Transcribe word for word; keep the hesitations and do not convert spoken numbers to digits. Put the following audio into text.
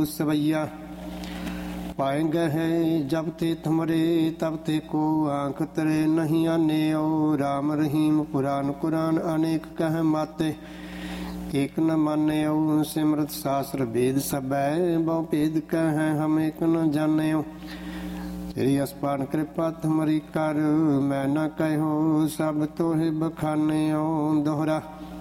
सवैया। पाए गए जब ते तुमरे तब ते को आंख तरे नहीं आने। ओ राम रहीम पुराण कुरान अनेक कह माते। एक न माने ओ सिमरत शास्त्र वेद सबै। बहु भेद कह हम एक न जाने। तेरी असपान कृपा तुमरी कर मैं न कहो सब तोहे बखाने। ओ दोहरा